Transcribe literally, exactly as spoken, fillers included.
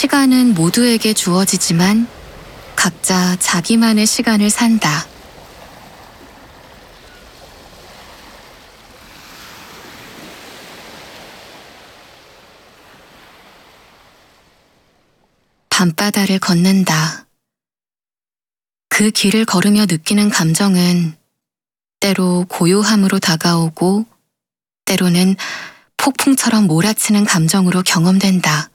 시간은 모두에게 주어지지만 각자 자기만의 시간을 산다. 밤바다를 걷는다. 그 길을 걸으며 느끼는 감정은 때로 고요함으로 다가오고 때로는 폭풍처럼 몰아치는 감정으로 경험된다.